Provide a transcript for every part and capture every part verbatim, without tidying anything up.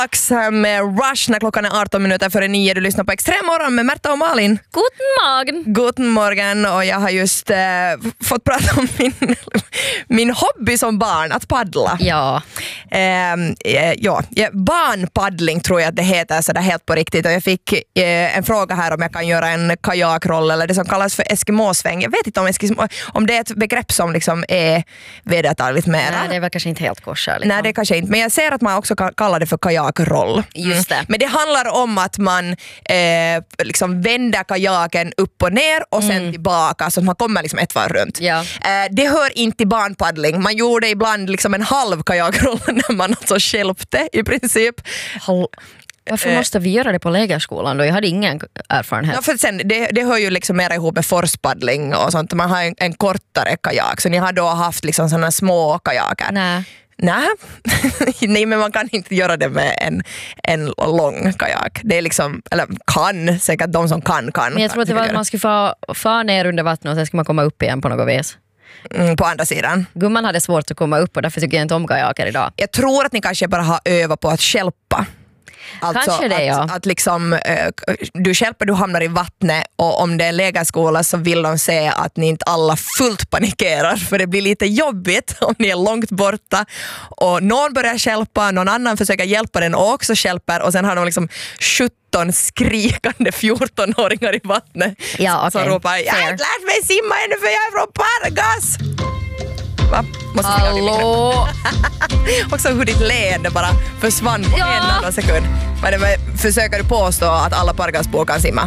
Dags med Rush när klockan är arton minuter före nio. Du lyssnar på Extrem morgon med Märta och Malin. Guten Morgen. Guten Morgen. Och jag har just äh, fått prata om min, min hobby som barn, att paddla. Ja. Äh, ja, barnpaddling tror jag att det heter så där helt på riktigt. Och jag fick äh, en fråga här om jag kan göra en kajakroll eller det som kallas för eskimosväng. Jag vet inte om, eskimo, om det är ett begrepp som liksom är vedertaget mera. Nej, det är väl kanske inte helt kosher. Liksom. Nej, det kanske inte. Men jag ser att man också kan kalla det för kajakroll. Just det. Mm. Men det handlar om att man eh, liksom vänder kajaken upp och ner och sen mm. tillbaka så att man kommer liksom ett varv runt. Ja. Eh, det hör inte till barnpaddling. Man gjorde ibland liksom en halv kajakroll när man alltså hjälpte i princip. Hall- Varför måste vi göra det på lägerskolan då? Jag hade ingen erfarenhet. Ja, för sen, det, det hör ju liksom mer ihop med forspaddling och sånt. Man har en, en kortare kajak. Så ni har då haft liksom såna små kajaker. Nej. Nej. Nej, men man kan inte göra det med en, en lång kajak. Det är liksom, eller kan, säkert de som kan kan. Men jag tror att det var att man skulle få, få ner under vattnet och sen ska man komma upp igen på något vis. Mm, på andra sidan. Gumman hade svårt att komma upp och därför tycker jag inte om kajaker idag. Jag tror att ni kanske bara har övat på att hjälpa. Alltså kanske det, att, ja. att liksom, äh, du hjälper, du hamnar i vattnet och om det är en lägerskola så vill de se att ni inte alla fullt panikerar för det blir lite jobbigt om ni är långt borta och någon börjar hjälpa, någon annan försöker hjälpa den och också hjälper och sen har de liksom sjutton skrikande fjortonåringar i vattnet ja, okay. som ropar jag har inte lärt mig simma ännu för jag är från Pargas. Va? Måste Hallå! Också hur ditt leende bara försvann på ja. en annan sekund. Men det, försöker du påstå att alla Pargasbor kan simma?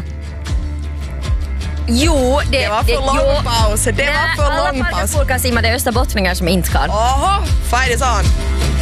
Jo, det, det var för det, lång jo, paus. Det nej, var för lång paus. Alla Pargasbor kan simma, det är österbottningar som inte kan. Oho, fight is on.